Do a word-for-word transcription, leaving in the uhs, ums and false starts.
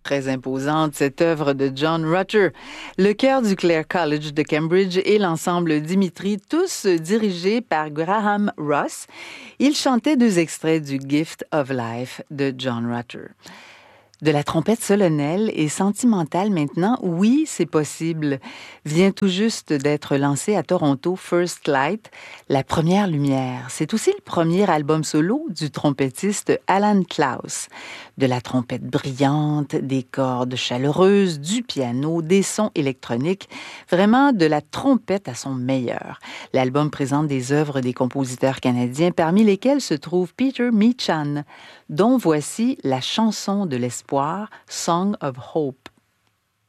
Très imposante, cette œuvre de John Rutter. Le chœur du Clare College de Cambridge et l'ensemble Dimitri, tous dirigés par Graham Ross. Ils chantaient deux extraits du Gift of Life de John Rutter. De la trompette solennelle et sentimentale maintenant, oui, c'est possible. Vient tout juste d'être lancé à Toronto First Light, la première lumière. C'est aussi le premier album solo du trompettiste Alan Klaus. De la trompette brillante, des cordes chaleureuses, du piano, des sons électroniques, vraiment de la trompette à son meilleur. L'album présente des œuvres des compositeurs canadiens, parmi lesquels se trouve Peter Meechan, dont voici la chanson de l'espoir, Song of Hope.